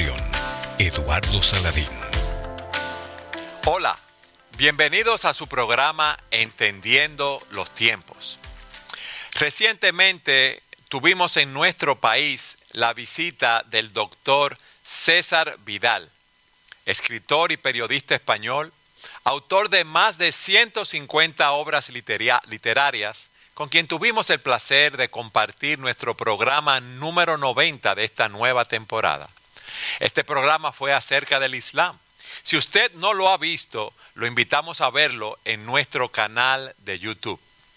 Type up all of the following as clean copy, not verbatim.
anfitrión, Eduardo Saladín. Hola, bienvenidos a su programa Entendiendo los Tiempos. Recientemente tuvimos en nuestro país la visita del doctor César Vidal, escritor y periodista español, autor de más de 150 obras literarias, con quien tuvimos el placer de compartir nuestro programa número 90 de esta nueva temporada. Este programa fue acerca del Islam. Si usted no lo ha visto, lo invitamos a verlo en nuestro canal de YouTube.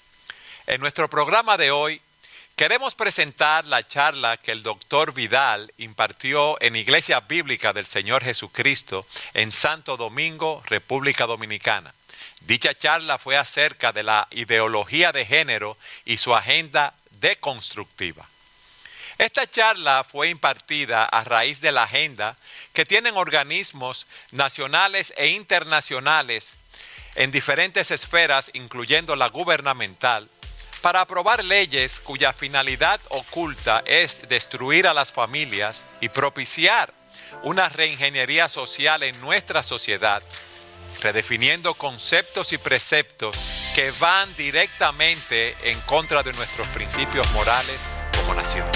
En nuestro programa de hoy, queremos presentar la charla que el doctor Vidal impartió en Iglesia Bíblica del Señor Jesucristo en Santo Domingo, República Dominicana. Dicha charla fue acerca de la ideología de género y su agenda deconstructiva. Esta charla fue impartida a raíz de la agenda que tienen organismos nacionales e internacionales en diferentes esferas, incluyendo la gubernamental, para aprobar leyes cuya finalidad oculta es destruir a las familias y propiciar una reingeniería social en nuestra sociedad, redefiniendo conceptos y preceptos que van directamente en contra de nuestros principios morales como nación.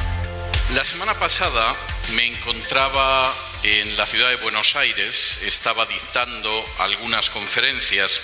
La semana pasada me encontraba en la ciudad de Buenos Aires, estaba dictando algunas conferencias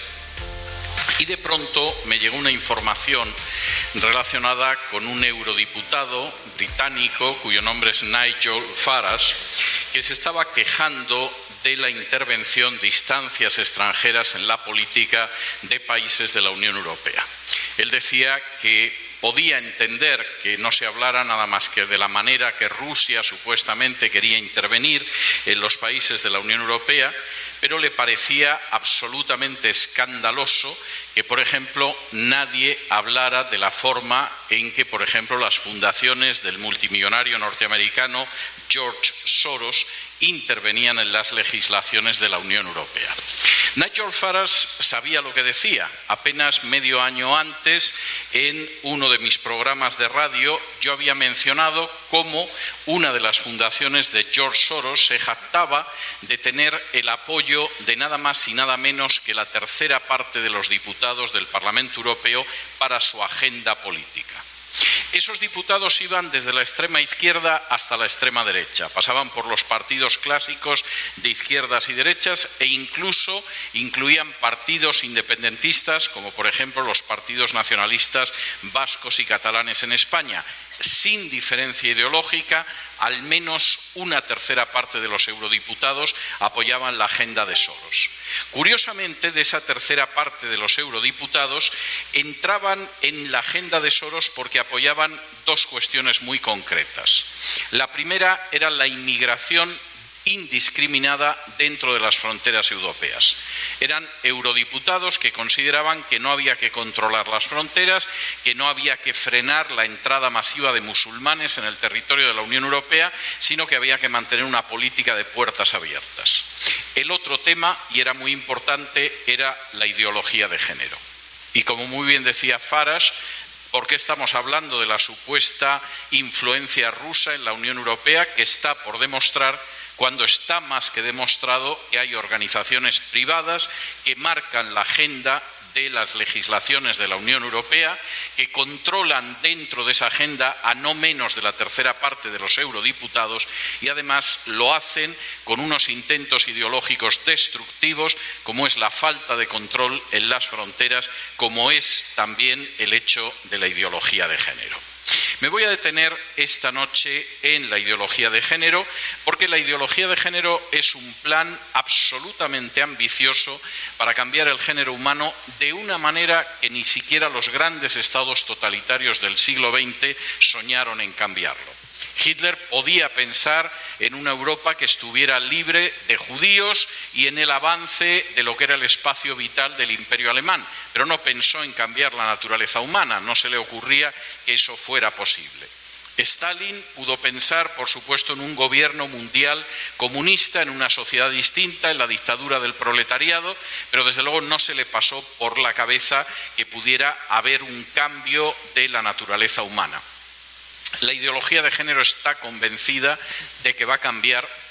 y de pronto me llegó una información relacionada con un eurodiputado británico cuyo nombre es Nigel Farage, que se estaba quejando de la intervención de instancias extranjeras en la política de países de la Unión Europea. Él decía que podía entender que no se hablara nada más que de la manera que Rusia supuestamente quería intervenir en los países de la Unión Europea, pero le parecía absolutamente escandaloso que, por ejemplo, nadie hablara de la forma en que, por ejemplo, las fundaciones del multimillonario norteamericano George Soros intervenían en las legislaciones de la Unión Europea. Nigel Farage sabía lo que decía. Apenas medio año antes, en uno de mis programas de radio, yo había mencionado cómo una de las fundaciones de George Soros se jactaba de tener el apoyo de nada más y nada menos que la tercera parte de los diputados del Parlamento Europeo para su agenda política. Esos diputados iban desde la extrema izquierda hasta la extrema derecha, pasaban por los partidos clásicos de izquierdas y derechas e incluso incluían partidos independentistas como por ejemplo los partidos nacionalistas vascos y catalanes en España. Sin diferencia ideológica, al menos una tercera parte de los eurodiputados apoyaban la agenda de Soros. Curiosamente, de esa tercera parte de los eurodiputados entraban en la agenda de Soros porque apoyaban dos cuestiones muy concretas. La primera era la inmigración indiscriminada dentro de las fronteras europeas. Eran eurodiputados que consideraban que no había que controlar las fronteras, que no había que frenar la entrada masiva de musulmanes en el territorio de la Unión Europea, sino que había que mantener una política de puertas abiertas. El otro tema, y era muy importante, era la ideología de género. Y como muy bien decía Farage, ¿por qué estamos hablando de la supuesta influencia rusa en la Unión Europea, que está por demostrar, cuando está más que demostrado que hay organizaciones privadas que marcan la agenda de las legislaciones de la Unión Europea, que controlan dentro de esa agenda a no menos de la tercera parte de los eurodiputados y además lo hacen con unos intentos ideológicos destructivos como es la falta de control en las fronteras, como es también el hecho de la ideología de género? Me voy a detener esta noche en la ideología de género, porque la ideología de género es un plan absolutamente ambicioso para cambiar el género humano de una manera que ni siquiera los grandes estados totalitarios del siglo XX soñaron en cambiarlo. Hitler podía pensar en una Europa que estuviera libre de judíos y en el avance de lo que era el espacio vital del Imperio alemán, pero no pensó en cambiar la naturaleza humana, no se le ocurría que eso fuera posible. Stalin pudo pensar, por supuesto, en un gobierno mundial comunista, en una sociedad distinta, en la dictadura del proletariado, pero desde luego no se le pasó por la cabeza que pudiera haber un cambio de la naturaleza humana. La ideología de género está convencida de que va a cambiar